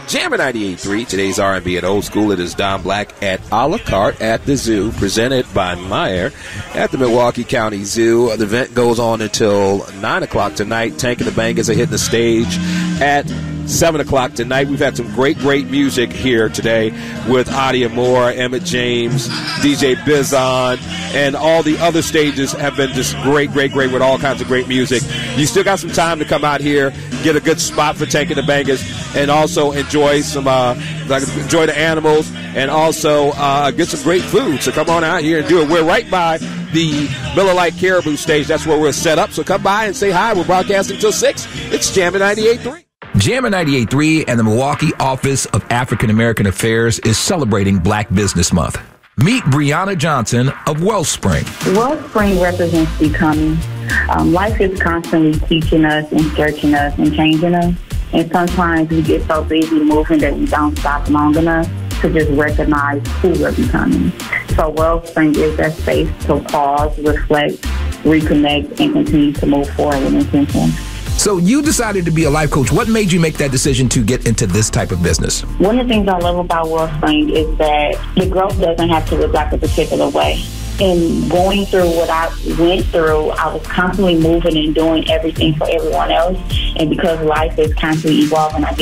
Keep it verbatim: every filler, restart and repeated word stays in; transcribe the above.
Jammin' ninety-eight point three, today's R and B at Old School. It is Don Black at A La Carte at the Zoo, presented by Meyer at the Milwaukee County Zoo. The event goes on until nine o'clock tonight. Tank and the Bangers are hitting the stage at seven o'clock tonight. We've had some great, great music here today with Adia Moore, Emmett James, D J Bizon, and all the other stages have been just great, great, great with all kinds of great music. You still got some time to come out here, get a good spot for Tank and the Bangers, and also enjoy some, uh, like, enjoy the animals, and also uh, get some great food. So come on out here and do it. We're right by the Miller Lite Caribou stage. That's where we're set up. So come by and say hi. We're broadcasting until six. It's Jammin' ninety-eight point three. Jammin' ninety-eight point three and the Milwaukee Office of African American Affairs is celebrating Black Business Month. Meet Brianna Johnson of Wellspring. Wellspring represents becoming. Um, life is constantly teaching us and stretching us and changing us. And sometimes we get so busy moving that we don't stop long enough to just recognize who we're becoming. So Wellspring is that space to pause, reflect, reconnect, and continue to move forward with intention. So you decided to be a life coach. What made you make that decision to get into this type of business? One of the things I love about Wellspring is that the growth doesn't have to look like a particular way. In going through what I went through, I was constantly moving and doing everything for everyone else. And because life is constantly evolving, I